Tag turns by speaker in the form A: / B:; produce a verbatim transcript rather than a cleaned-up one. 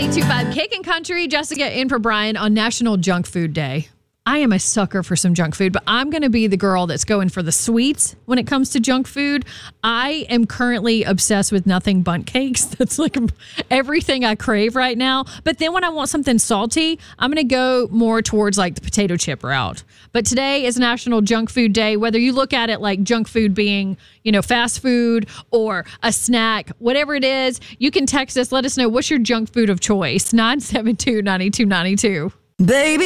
A: ninety-two point five Cake and Country. Jessica in for Brian on National Junk Food Day. I am a sucker for some junk food, but I'm going to be the girl that's going for the sweets when it comes to junk food. I am currently obsessed with nothing but cakes. That's like everything I crave right now. But then when I want something salty, I'm going to go more towards like the potato chip route. But today is National Junk Food Day. Whether you look at it like junk food being, you know, fast food or a snack, whatever it is, you can text us. Let us know what's your junk food of choice. nine seven two, nine two nine two.
B: Baby.